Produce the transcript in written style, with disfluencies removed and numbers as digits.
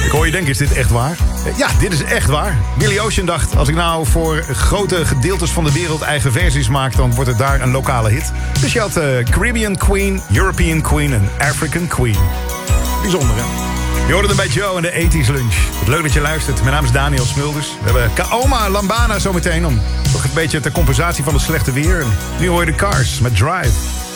Ik hoor je denken, is dit echt waar? Ja, dit is echt waar. Billy Ocean dacht, als ik nou voor grote gedeeltes van de wereld eigen versies maak, dan wordt het daar een lokale hit. Dus je had Caribbean Queen, European Queen en African Queen. Bijzonder, hè? Je hoorde het bij Joe en de 80s Lunch. Wat leuk dat je luistert. Mijn naam is Daniel Smulders. We hebben Kaoma Lambana zometeen om nog een beetje ter compensatie van het slechte weer. En nu hoor je de Cars met Drive.